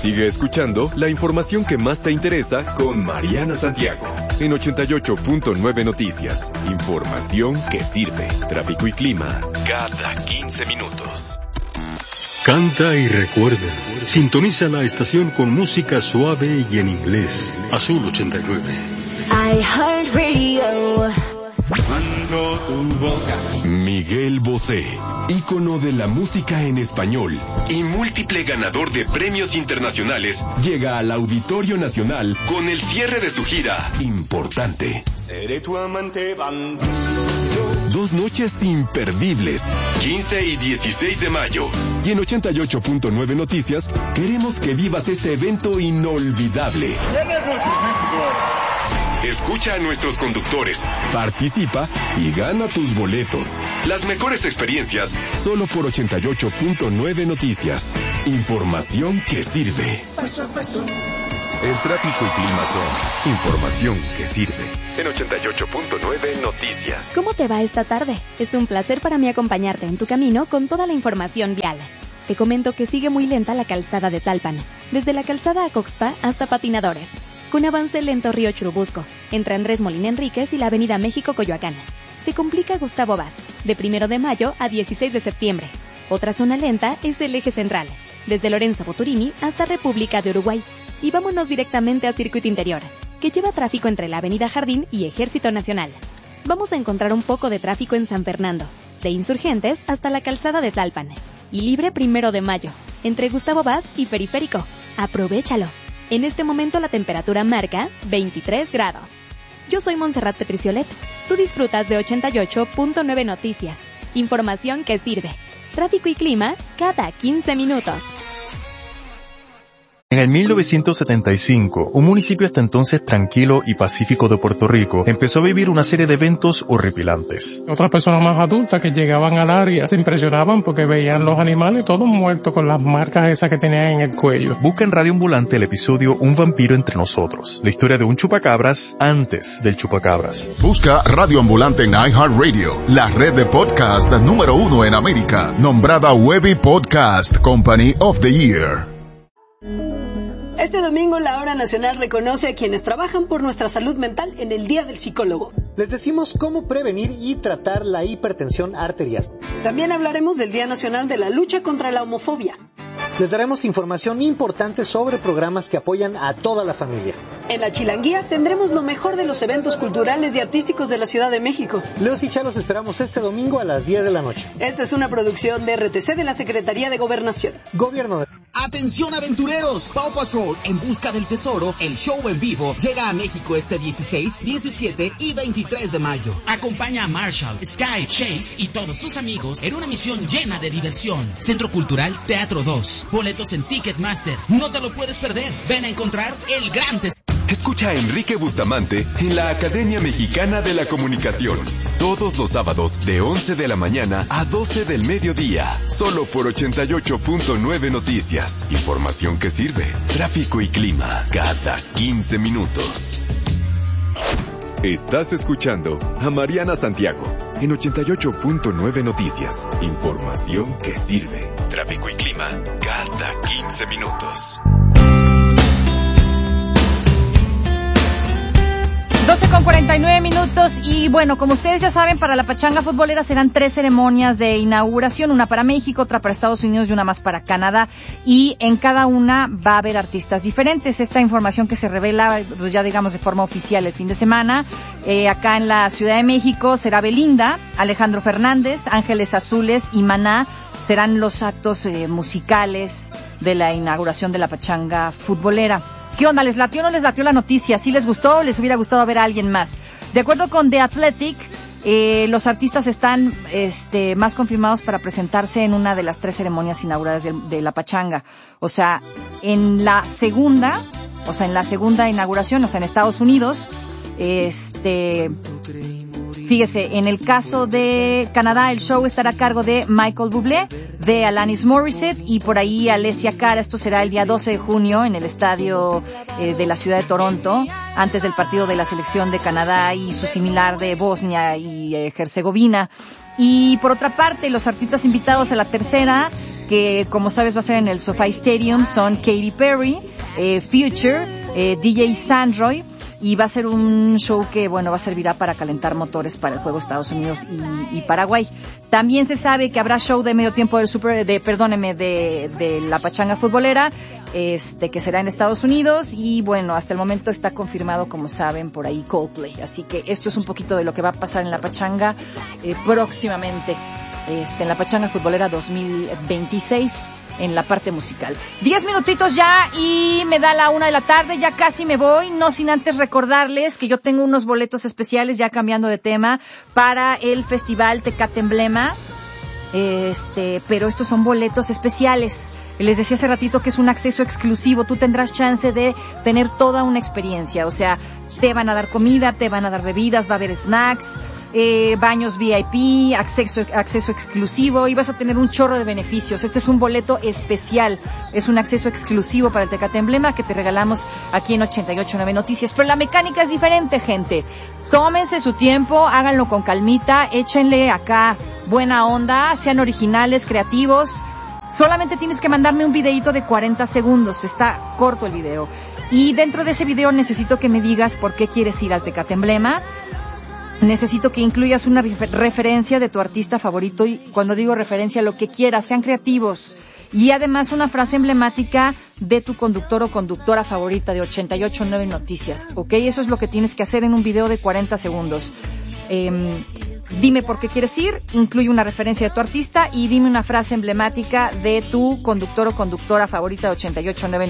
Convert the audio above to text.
Sigue escuchando la información que más te interesa con Mariana Santiago en 88.9 Noticias. Información que sirve. Tráfico y clima cada 15 minutos. Canta y recuerda. Sintoniza la estación con música suave y en inglés. Azul 89. iHeartRadio. Miguel Bosé, ícono de la música en español y múltiple ganador de premios internacionales, llega al Auditorio Nacional con el cierre de su gira Importante. Seré tu amante bandido. 2 noches imperdibles, 15 y 16 de mayo. Y en 88.9 Noticias, queremos que vivas este evento inolvidable. Escucha a nuestros conductores, participa y gana tus boletos. Las mejores experiencias, solo por 88.9 Noticias. Información que sirve. El tráfico y clima son información que sirve. En 88.9 Noticias. ¿Cómo te va esta tarde? Es un placer para mí acompañarte en tu camino con toda la información vial. Te comento que sigue muy lenta la calzada de Tlalpan, desde la calzada Acoxpa hasta Patinadores, con avance lento Río Churubusco, entre Andrés Molina Enríquez y la avenida México-Coyoacán. Se complica Gustavo Vaz, de 1 de mayo a 16 de septiembre. Otra zona lenta es el eje central, desde Lorenzo Boturini hasta República de Uruguay. Y vámonos directamente a Circuito Interior, que lleva tráfico entre la avenida Jardín y Ejército Nacional. Vamos a encontrar un poco de tráfico en San Fernando, de Insurgentes hasta la calzada de Tlalpan. Y libre 1 de mayo, entre Gustavo Vaz y Periférico. ¡Aprovechalo! En este momento la temperatura marca 23 grados. Yo soy Montserrat Petriciolet. Tú disfrutas de 88.9 Noticias. Información que sirve. Tráfico y clima cada 15 minutos. En el 1975, un municipio hasta entonces tranquilo y pacífico de Puerto Rico empezó a vivir una serie de eventos horripilantes. Otras personas más adultas que llegaban al área se impresionaban porque veían los animales todos muertos con las marcas esas que tenían en el cuello. Busca en Radio Ambulante el episodio Un vampiro entre nosotros, la historia de un chupacabras antes del chupacabras. Busca Radio Ambulante en iHeartRadio, la red de podcast número 1 en América, nombrada Webby Podcast Company of the Year. Este domingo la Hora Nacional reconoce a quienes trabajan por nuestra salud mental en el Día del Psicólogo. Les decimos cómo prevenir y tratar la hipertensión arterial. También hablaremos del Día Nacional de la Lucha contra la Homofobia. Les daremos información importante sobre programas que apoyan a toda la familia. En la Chilanguía tendremos lo mejor de los eventos culturales y artísticos de la Ciudad de México. Leos y Chalos esperamos este domingo a las 10 de la noche. Esta es una producción de RTC de la Secretaría de Gobernación. Gobierno de... ¡Atención aventureros! Paw Patrol, En Busca del Tesoro, el show en vivo, llega a México este 16, 17 y 23 de mayo. Acompaña a Marshall, Sky, Chase y todos sus amigos en una misión llena de diversión. Centro Cultural Teatro 2. Boletos en Ticketmaster. No te lo puedes perder. Ven a encontrar el gran tesoro. Escucha a Enrique Bustamante en la Academia Mexicana de la Comunicación. Todos los sábados de 11 de la mañana a 12 del mediodía. Solo por 88.9 Noticias. Información que sirve. Tráfico y clima cada 15 minutos. Estás escuchando a Mariana Santiago en 88.9 Noticias. Información que sirve. Tráfico y clima cada 15 minutos. 12:49 y bueno, como ustedes ya saben, para la pachanga futbolera serán 3 ceremonias de inauguración, una para México, otra para Estados Unidos y una más para Canadá, y en cada una va a haber artistas diferentes. Esta información que se revela, pues ya digamos de forma oficial el fin de semana, acá en la Ciudad de México será Belinda, Alejandro Fernández, Ángeles Azules y Maná serán los actos musicales de la inauguración de la pachanga futbolera. ¿Qué onda? ¿Les latió o no les latió la noticia? ¿Sí les gustó o les hubiera gustado ver a alguien más? De acuerdo con The Athletic, los artistas están más confirmados para presentarse en una de las 3 ceremonias inaugurales de la pachanga. O sea, en la segunda inauguración, o sea, en Estados Unidos, fíjese, en el caso de Canadá, el show estará a cargo de Michael Bublé, de Alanis Morissette y por ahí Alessia Cara. Esto será el día 12 de junio en el estadio de la ciudad de Toronto, antes del partido de la selección de Canadá y su similar de Bosnia y Herzegovina. Y por otra parte, los artistas invitados a la tercera, que como sabes va a ser en el SoFi Stadium, son Katy Perry, Future, DJ Sandroy, y va a ser un show que, bueno, servirá para calentar motores para el juego Estados Unidos y Paraguay. También se sabe que habrá show de medio tiempo de la pachanga futbolera, que será en Estados Unidos, y bueno, hasta el momento está confirmado, como saben, por ahí Coldplay. Así que esto es un poquito de lo que va a pasar en la pachanga próximamente, en la pachanga futbolera 2026. En la parte musical. 10 minutitos ya y me da la 1 de la tarde, ya casi me voy, no sin antes recordarles que yo tengo unos boletos especiales, ya cambiando de tema, para el Festival Tecate Emblema, pero estos son boletos especiales. Les decía hace ratito que es un acceso exclusivo, tú tendrás chance de tener toda una experiencia, o sea, te van a dar comida, te van a dar bebidas, va a haber snacks, baños VIP, acceso exclusivo, y vas a tener un chorro de beneficios. Este es un boleto especial, es un acceso exclusivo para el Tecate Emblema que te regalamos aquí en 88.9 Noticias, pero la mecánica es diferente, gente. Tómense su tiempo, háganlo con calmita, échenle acá buena onda, sean originales, creativos. Solamente tienes que mandarme un videíto de 40 segundos, está corto el video. Y dentro de ese video necesito que me digas por qué quieres ir al Tecate Emblema. Necesito que incluyas una referencia de tu artista favorito, y cuando digo referencia, lo que quieras, sean creativos. Y además una frase emblemática de tu conductor o conductora favorita de 88.9 Noticias, ¿ok? Eso es lo que tienes que hacer en un video de 40 segundos. Dime por qué quieres ir, incluye una referencia de tu artista y dime una frase emblemática de tu conductor o conductora favorita de 88.9